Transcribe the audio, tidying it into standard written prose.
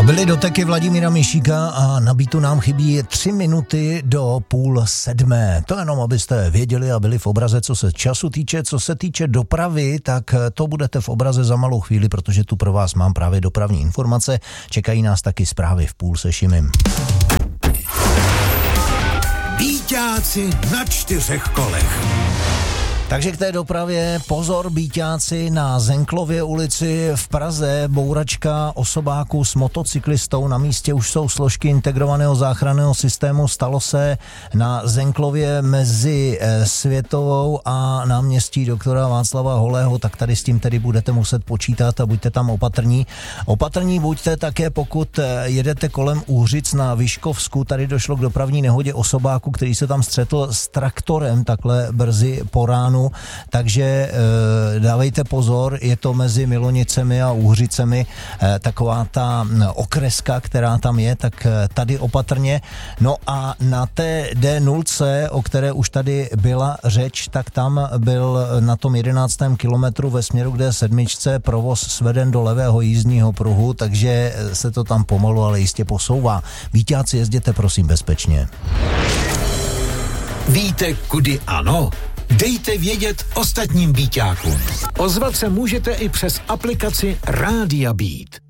Byly doteky Vladimíra Mišíka a na beatu nám chybí 3 minuty do 6:30. To jenom, abyste věděli a byli v obraze, co se času týče. Co se týče dopravy, tak to budete v obraze za malou chvíli, protože tu pro vás mám právě dopravní informace. Čekají nás taky zprávy v 5:30 se Šimem. Bíťáci na 4 kolech. Takže k té dopravě pozor, bíťáci, na Zenklově ulici v Praze bouračka osobáků s motocyklistou. Na místě už jsou složky integrovaného záchranného systému. Stalo se na Zenklově mezi Světovou a náměstí doktora Václava Holého, tak tady s tím tedy budete muset počítat a buďte tam opatrní. Opatrní buďte také, pokud jedete kolem Úhřic na Vyškovsku. Tady došlo k dopravní nehodě osobáku, který se tam střetl s traktorem takhle brzy po ránu. Takže dávejte pozor, je to mezi Milonicemi a Úhřicemi taková ta okreska, která tam je, tak tady opatrně. No a na té D0, o které už tady byla řeč, tak tam byl na tom 11. kilometru ve směru k D7 provoz sveden do levého jízdního pruhu, takže se to tam pomalu, ale jistě posouvá. Víťáci, jezděte prosím bezpečně. Víte, kudy ano? Dejte vědět ostatním bíťákům. Ozvat se můžete i přes aplikaci Rádia Beat.